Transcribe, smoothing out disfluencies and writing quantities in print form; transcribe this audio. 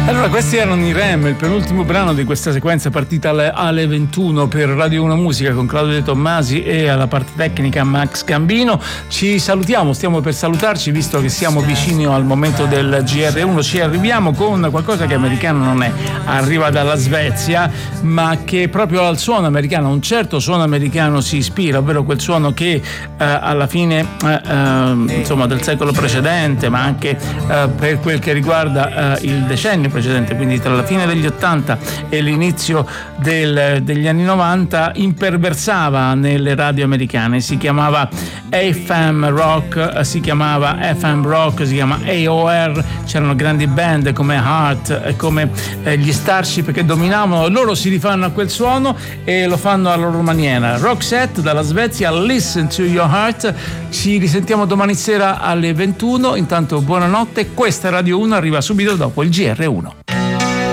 Allora, questi erano i Rem, il penultimo brano di questa sequenza partita alle 21 per Radio 1 Musica con Claudio De Tommasi e alla parte tecnica Max Gambino. Ci salutiamo, stiamo per salutarci visto che siamo vicini al momento del GR1. Ci arriviamo con qualcosa che americano non è, arriva dalla Svezia, ma che proprio al suono americano, un certo suono americano si ispira, ovvero quel suono che alla fine insomma del secolo precedente, ma anche per quel che riguarda il decennio precedente, quindi tra la fine degli 80 e l'inizio degli anni 90, imperversava nelle radio americane. Si chiamava FM Rock, si chiamava FM Rock, si chiama AOR, c'erano grandi band come Heart e come gli Starship che dominavano, loro si rifanno a quel suono e lo fanno alla loro maniera. Roxette dalla Svezia, Listen to Your Heart. Ci risentiamo domani sera alle 21, intanto buonanotte, questa Radio 1 arriva subito dopo il GR1.